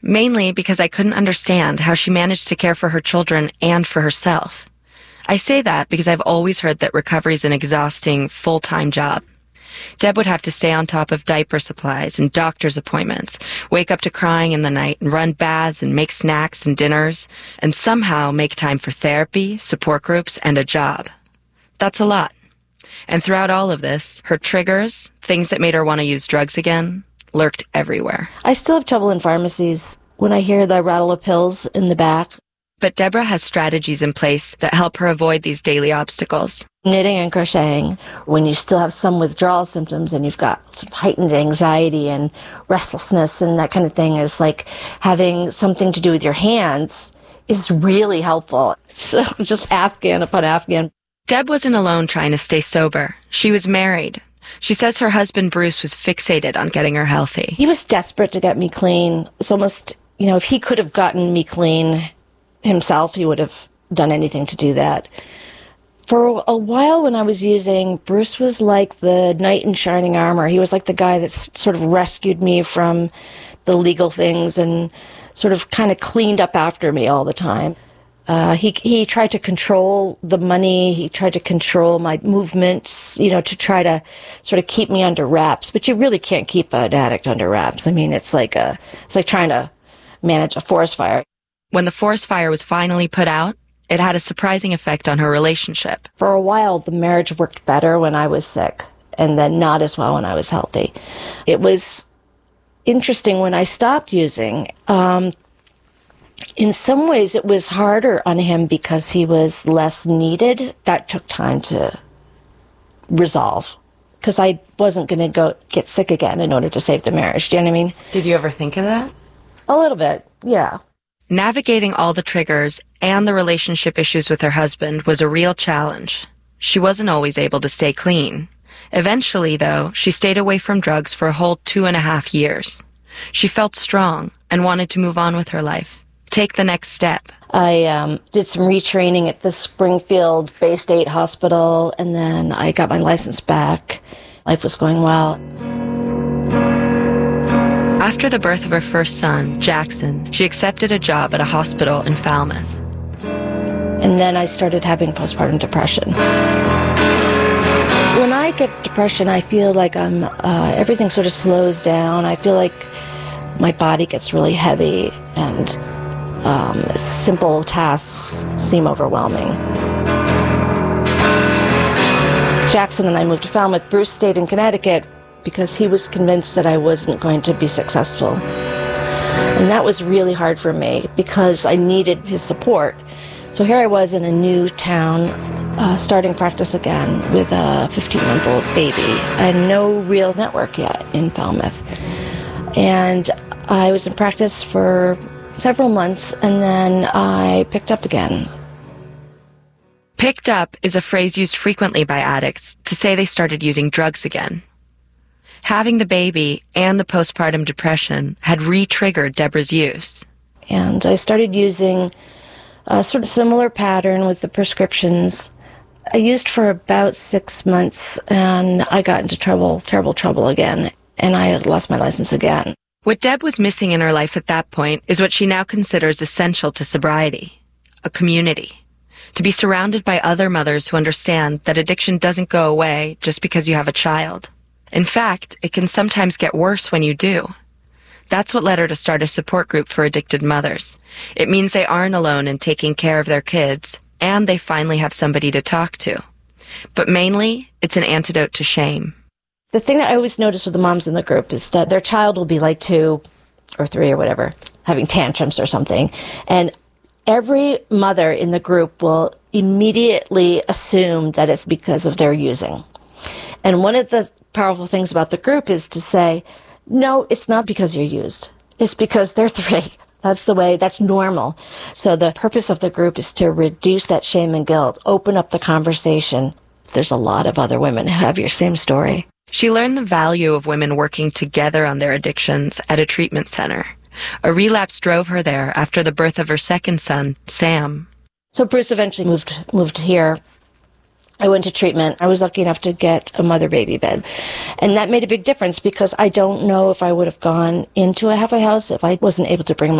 mainly because I couldn't understand how she managed to care for her children and for herself. I say that because I've always heard that recovery is an exhausting, full-time job. Deb would have to stay on top of diaper supplies and doctor's appointments, wake up to crying in the night and run baths and make snacks and dinners, and somehow make time for therapy, support groups, and a job. That's a lot. And throughout all of this, her triggers, things that made her want to use drugs again, lurked everywhere. I still have trouble in pharmacies when I hear the rattle of pills in the back. But Deborah has strategies in place that help her avoid these daily obstacles. Knitting and crocheting, when you still have some withdrawal symptoms and you've got sort of heightened anxiety and restlessness and that kind of thing, is like having something to do with your hands is really helpful. So just Afghan upon Afghan. Deb wasn't alone trying to stay sober. She was married. She says her husband Bruce was fixated on getting her healthy. He was desperate to get me clean. It's almost, if he could have gotten me clean himself, he would have done anything to do that. For a while when I was using, Bruce was like the knight in shining armor. He was like the guy that sort of rescued me from the legal things and sort of kind of cleaned up after me all the time. He tried to control the money. He tried to control my movements, to try to sort of keep me under wraps. But you really can't keep an addict under wraps. I mean, it's like trying to manage a forest fire. When the forest fire was finally put out, it had a surprising effect on her relationship. For a while, the marriage worked better when I was sick, and then not as well when I was healthy. It was interesting when I stopped using. In some ways, it was harder on him because he was less needed. That took time to resolve, because I wasn't going to go get sick again in order to save the marriage. Do you know what I mean? Did you ever think of that? A little bit, yeah. Navigating all the triggers and the relationship issues with her husband was a real challenge. She wasn't always able to stay clean. Eventually, though, she stayed away from drugs for a whole 2.5 years. She felt strong and wanted to move on with her life, take the next step. I did some retraining at the Springfield Bay State Hospital, and then I got my license back. Life was going well. After the birth of her first son, Jackson, she accepted a job at a hospital in Falmouth. And then I started having postpartum depression. When I get depression, I feel like everything sort of slows down. I feel like my body gets really heavy, and simple tasks seem overwhelming. Jackson and I moved to Falmouth. Bruce stayed in Connecticut because he was convinced that I wasn't going to be successful. And that was really hard for me because I needed his support. So here I was in a new town, starting practice again with a 15-month-old baby. I had no real network yet in Falmouth. And I was in practice for several months, and then I picked up again. Picked up is a phrase used frequently by addicts to say they started using drugs again. Having the baby and the postpartum depression had re-triggered Deborah's use. And I started using a sort of similar pattern with the prescriptions. I used for about 6 months, and I got into terrible trouble again, and I had lost my license again. What Deb was missing in her life at that point is what she now considers essential to sobriety: a community. To be surrounded by other mothers who understand that addiction doesn't go away just because you have a child. In fact, it can sometimes get worse when you do. That's what led her to start a support group for addicted mothers. It means they aren't alone in taking care of their kids, and they finally have somebody to talk to. But mainly, it's an antidote to shame. The thing that I always notice with the moms in the group is that their child will be like 2 or 3 or whatever, having tantrums or something. And every mother in the group will immediately assume that it's because of their using. And one of the powerful things about the group is to say, no, it's not because you're used. It's because they're 3. That's the way, that's normal. So the purpose of the group is to reduce that shame and guilt, open up the conversation. There's a lot of other women who have your same story. She learned the value of women working together on their addictions at a treatment center. A relapse drove her there after the birth of her second son, Sam. So Bruce eventually moved here. I went to treatment. I was lucky enough to get a mother-baby bed. And that made a big difference because I don't know if I would have gone into a halfway house if I wasn't able to bring